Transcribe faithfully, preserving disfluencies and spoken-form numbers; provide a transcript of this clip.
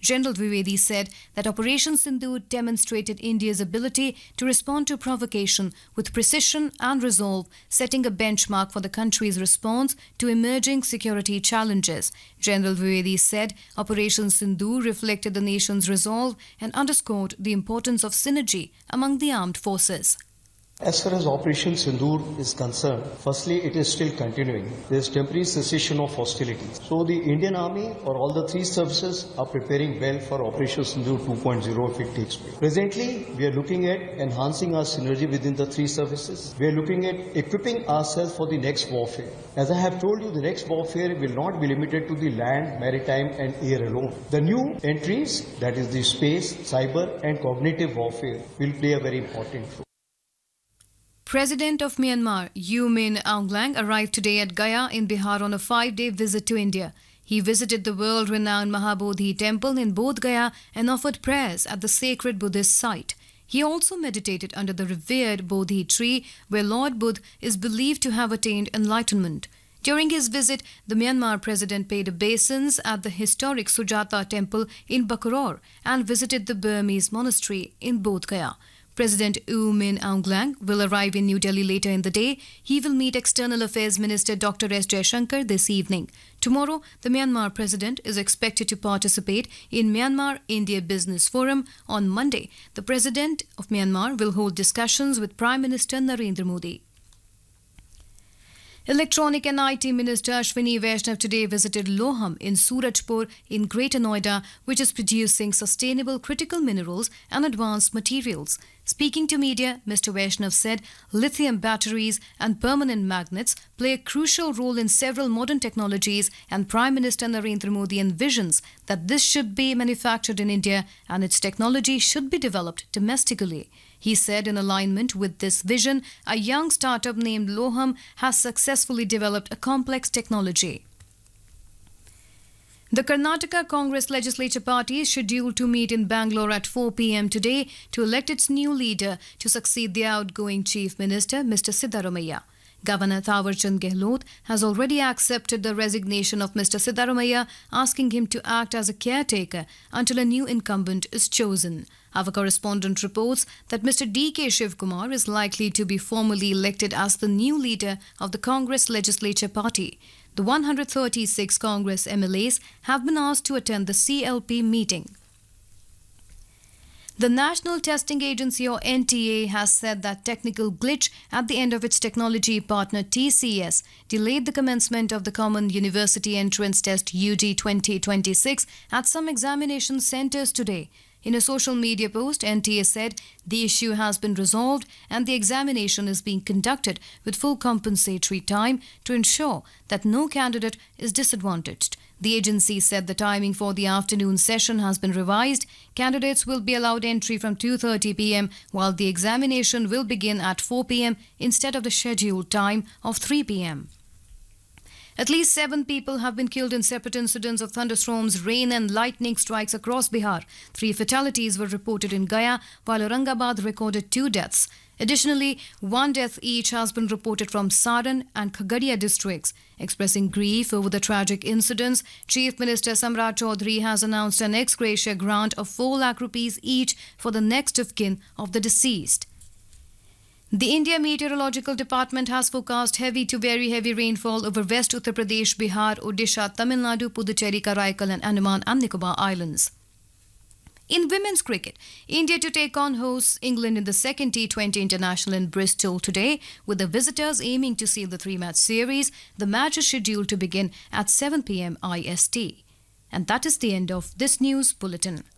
General Dwivedi said that Operation Sindoor demonstrated India's ability to respond to provocation with precision and resolve, setting a benchmark for the country's response to emerging security challenges. General Dwivedi said Operation Sindoor reflected the nation's resolve and underscored the importance of synergy among the armed forces. As far as Operation Sindoor is concerned, firstly, it is still continuing. There is temporary cessation of hostilities. So the Indian Army or all the three services are preparing well for Operation Sindoor two point oh if it takes place. Presently, we are looking at enhancing our synergy within the three services. We are looking at equipping ourselves for the next warfare. As I have told you, the next warfare will not be limited to the land, maritime and air alone. The new entries, that is the space, cyber and cognitive warfare, will play a very important role. President of Myanmar, U Min Aung Hlaing, arrived today at Gaya in Bihar on a five-day visit to India. He visited the world-renowned Mahabodhi temple in Bodh Gaya and offered prayers at the sacred Buddhist site. He also meditated under the revered Bodhi tree, where Lord Buddha is believed to have attained enlightenment. During his visit, the Myanmar president paid obeisance at the historic Sujata temple in Bakuror and visited the Burmese monastery in Bodh Gaya. President U Min Aung Hlaing will arrive in New Delhi later in the day. He will meet External Affairs Minister Doctor S Jaishankar this evening. Tomorrow, the Myanmar president is expected to participate in Myanmar-India Business Forum. On Monday, the president of Myanmar will hold discussions with Prime Minister Narendra Modi. Electronic and I T Minister Ashwini Vaishnav today visited Loham in Surajpur in Greater Noida, which is producing sustainable critical minerals and advanced materials. Speaking to media, Mister Vaishnav said lithium batteries and permanent magnets play a crucial role in several modern technologies, and Prime Minister Narendra Modi envisions that this should be manufactured in India and its technology should be developed domestically. He said in alignment with this vision, a young startup named Loham has successfully developed a complex technology. The Karnataka Congress Legislature Party is scheduled to meet in Bangalore at four p m today to elect its new leader to succeed the outgoing Chief Minister, Mister Siddaramaiah. Governor Thawarchand Gehlot has already accepted the resignation of Mister Siddaramaiah, asking him to act as a caretaker until a new incumbent is chosen. Our correspondent reports that Mister D K Shivkumar is likely to be formally elected as the new leader of the Congress Legislature Party. The one hundred thirty-six Congress M L As have been asked to attend the C L P meeting. The National Testing Agency or N T A has said that technical glitch at the end of its technology partner T C S delayed the commencement of the Common University Entrance Test U G twenty twenty-six at some examination centres today. In a social media post, N T A said the issue has been resolved and the examination is being conducted with full compensatory time to ensure that no candidate is disadvantaged. The agency said the timing for the afternoon session has been revised. Candidates will be allowed entry from two thirty p m while the examination will begin at four p m instead of the scheduled time of three p m At least seven people have been killed in separate incidents of thunderstorms, rain and lightning strikes across Bihar. Three fatalities were reported in Gaya, while Aurangabad recorded two deaths. Additionally, one death each has been reported from Saran and Khagadia districts. Expressing grief over the tragic incidents, Chief Minister Samrat Chaudhary has announced an ex gratia grant of four lakh rupees each for the next of kin of the deceased. The India Meteorological Department has forecast heavy to very heavy rainfall over West Uttar Pradesh, Bihar, Odisha, Tamil Nadu, Puducherry, Karaikal and Andaman and Nicobar Islands. In women's cricket, India to take on hosts England in the second T twenty International in Bristol today, with the visitors aiming to seal the three-match series. The match is scheduled to begin at seven p m I S T. And that is the end of this news bulletin.